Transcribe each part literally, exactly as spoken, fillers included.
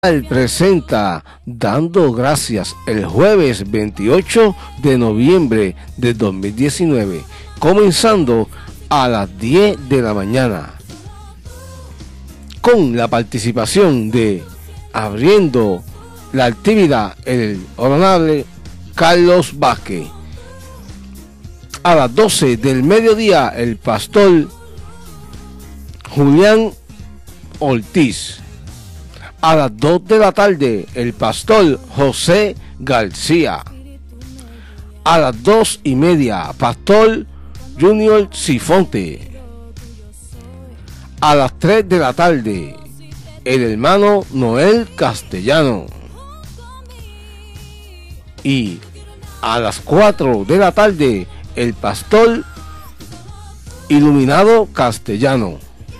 presenta Dando Gracias el jueves veintiocho de noviembre de dos mil diecinueve, comenzando a las diez de la mañana, con la participación de, abriendo la actividad, el honorable Carlos Vázquez. A las doce del mediodía, el pastor Julián Ortiz. A las dos de la tarde, el pastor José García. A las dos y media, pastor Junior Sifonte. A las tres de la tarde, el hermano Noel Castellano. Y a las cuatro de la tarde, el pastor Iluminado Castellano.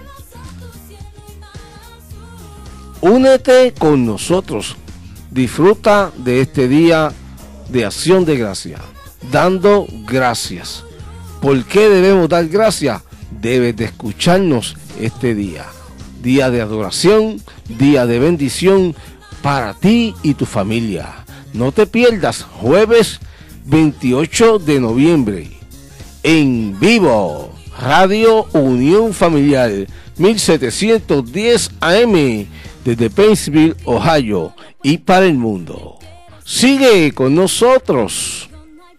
Únete con nosotros, disfruta de este día de acción de gracia, dando gracias. ¿Por qué debemos dar gracias? Debes de escucharnos este día, día de adoración, día de bendición para ti y tu familia. No te pierdas, jueves veintiocho de noviembre, en vivo, Radio Unión Familiar, mil setecientos diez A M, desde Paintsville, Ohio, y para el mundo. Sigue con nosotros.